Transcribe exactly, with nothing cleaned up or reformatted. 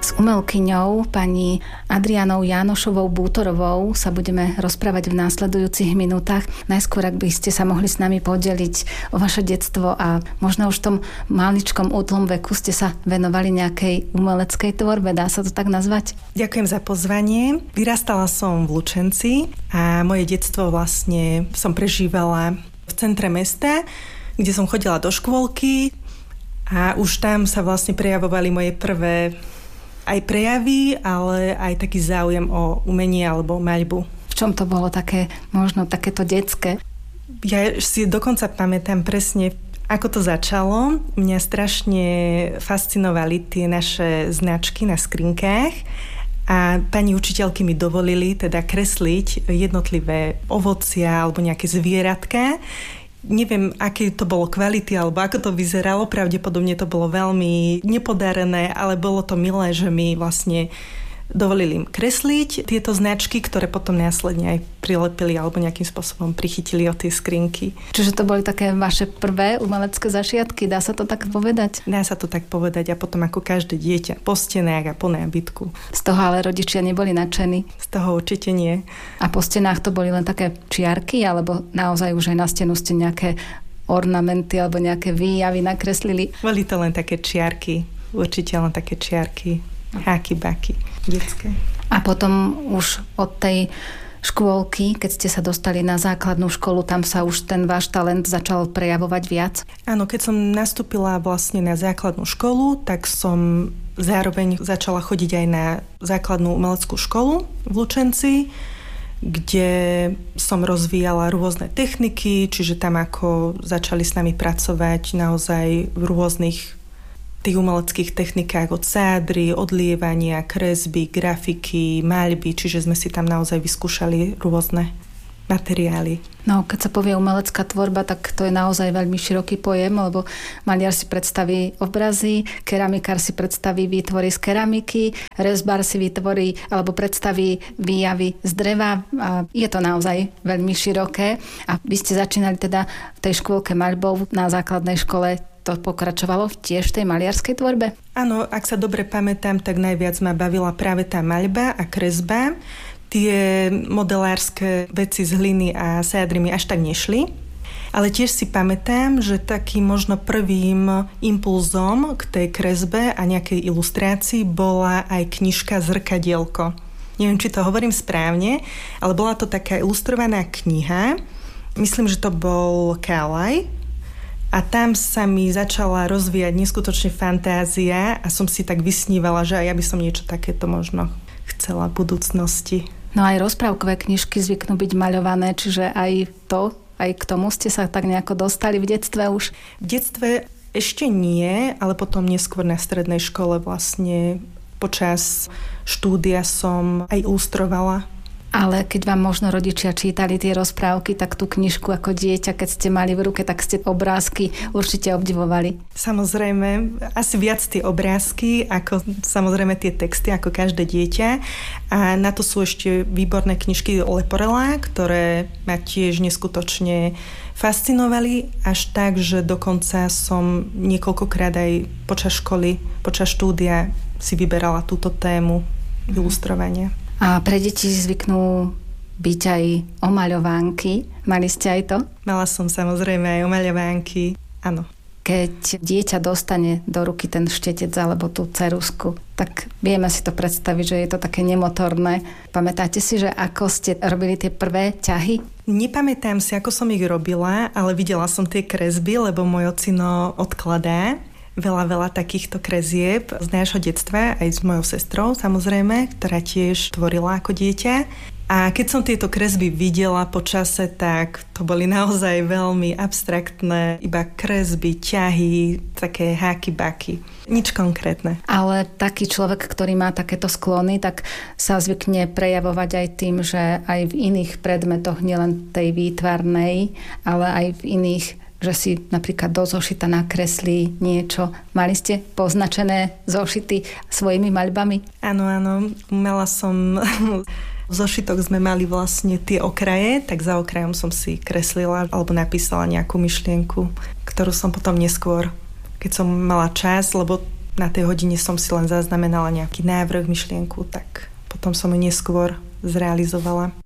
S umelkyňou pani Adrianou Jánošovou Bútorovou sa budeme rozprávať v následujúcich minútach. Najskôr, ak by ste sa mohli s nami podeliť o vaše detstvo a možno už v tom maličkom útlom veku ste sa venovali nejakej umeleckej tvorbe, dá sa to tak nazvať? Ďakujem za pozvanie. Vyrastala som v Lučenci a moje detstvo vlastne som prežívala v centre mesta, kde som chodila do škôlky a už tam sa vlastne prejavovali moje prvé aj prejavy, ale aj taký záujem o umenie alebo maľbu. V čom to bolo také, možno takéto detské? Ja si dokonca pamätám presne, ako to začalo. Mňa strašne fascinovali tie naše značky na skrinkách a pani učiteľky mi dovolili teda kresliť jednotlivé ovocia alebo nejaké zvieratka. Neviem, aké to bolo kvality, alebo ako to vyzeralo. Pravdepodobne to bolo veľmi nepodarené, ale bolo to milé, že mi vlastne dovolili im kresliť tieto značky, ktoré potom následne aj prilepili alebo nejakým spôsobom prichytili od tie skrinky. Čiže to boli také vaše prvé umelecké začiatky, dá sa to tak povedať? Dá sa to tak povedať a potom ako každé dieťa po stenách a po nábytku. Z toho ale rodičia neboli nadšení? Z toho určite nie. A po stenách to boli len také čiarky, alebo naozaj už aj na stenu ste nejaké ornamenty alebo nejaké výjavy nakreslili? Boli to len také čiarky, určite len také čiarky. Háky, baky, detské. A potom už od tej škôlky, keď ste sa dostali na základnú školu, tam sa už ten váš talent začal prejavovať viac? Áno, keď som nastúpila vlastne na základnú školu, tak som zároveň začala chodiť aj na základnú umeleckú školu v Lučenci, kde som rozvíjala rôzne techniky, čiže tam ako začali s nami pracovať naozaj v rôznych tých umeleckých technikách od sádry, odlievania, kresby, grafiky, maľby, čiže sme si tam naozaj vyskúšali rôzne materiály. No, keď sa povie umelecká tvorba, tak to je naozaj veľmi široký pojem, lebo maliar si predstaví obrazy, keramikár si predstaví výtvory z keramiky, rezbár si vytvorí alebo predstaví výjavy z dreva a je to naozaj veľmi široké. A vy ste začínali teda v tej škôlke maľbou na základnej škole. To pokračovalo tiež v tej maliarskej tvorbe? Áno, ak sa dobre pamätám, tak najviac ma bavila práve tá maľba a kresba. Tie modelárske veci z hliny a sádry mi až tak nešli. Ale tiež si pamätám, že takým možno prvým impulzom k tej kresbe a nejakej ilustrácii bola aj knižka Zrkadielko. Neviem, či to hovorím správne, ale bola to taká ilustrovaná kniha. Myslím, že to bol Kálaj. A tam sa mi začala rozvíjať neskutočne fantázia a som si tak vysnívala, že aj ja by som niečo takéto možno chcela v budúcnosti. No aj rozprávkové knižky zvyknú byť maľované, čiže aj to, aj k tomu ste sa tak nejako dostali v detstve už? V detstve ešte nie, ale potom neskôr na strednej škole vlastne počas štúdia som aj ilustrovala. Ale keď vám možno rodičia čítali tie rozprávky, tak tú knižku ako dieťa, keď ste mali v ruke, tak ste obrázky určite obdivovali. Samozrejme, asi viac tie obrázky, ako samozrejme tie texty, ako každé dieťa. A na to sú ešte výborné knižky Leporela, ktoré ma tiež neskutočne fascinovali, až tak, že dokonca som niekoľkokrát aj počas školy, počas štúdia si vyberala túto tému ilustrovania. A pre deti zvyknú byť aj omaľovánky. Mali ste aj to? Mala som samozrejme aj omaľovánky, áno. Keď dieťa dostane do ruky ten štetec alebo tú ceruzku, tak vieme si to predstaviť, že je to také nemotorné. Pamätáte si, že ako ste robili tie prvé ťahy? Nepamätám si, ako som ich robila, ale videla som tie kresby, lebo môj ocino odkladá veľa, veľa takýchto kresieb z nášho detstva, aj s mojou sestrou samozrejme, ktorá tiež tvorila ako dieťa. A keď som tieto kresby videla po čase, tak to boli naozaj veľmi abstraktné, iba kresby, ťahy, také háky-baky. Nič konkrétne. Ale taký človek, ktorý má takéto sklony, tak sa zvykne prejavovať aj tým, že aj v iných predmetoch, nielen tej výtvarnej, ale aj v iných, že si napríklad do zošita nakreslí niečo. Mali ste poznačené zošity svojimi maľbami? Áno, áno. Mala som... V zošitok sme mali vlastne tie okraje, tak za okrajom som si kreslila alebo napísala nejakú myšlienku, ktorú som potom neskôr, keď som mala čas, lebo na tej hodine som si len zaznamenala nejaký návrh, myšlienku, tak potom som ju neskôr zrealizovala.